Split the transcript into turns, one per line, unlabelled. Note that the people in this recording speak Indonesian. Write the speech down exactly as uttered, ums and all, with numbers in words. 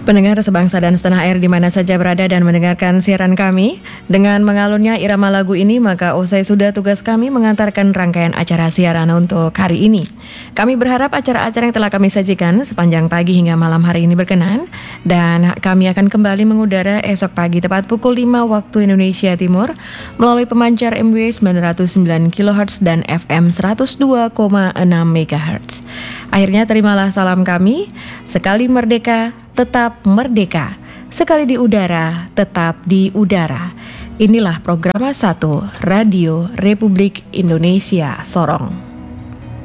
Pendengar sebangsa dan setanah air di mana saja berada dan mendengarkan siaran kami, dengan mengalunnya irama lagu ini maka usai sudah tugas kami mengantarkan rangkaian acara siaran untuk hari ini. Kami berharap acara-acara yang telah kami sajikan sepanjang pagi hingga malam hari ini berkenan, dan kami akan kembali mengudara esok pagi tepat pukul lima waktu Indonesia Timur melalui pemancar M W sembilan ratus sembilan kilohertz dan F M seratus dua koma enam megahertz. Akhirnya terimalah salam kami, sekali merdeka tetap merdeka, sekali di udara tetap di udara. Inilah program satu Radio Republik Indonesia Sorong.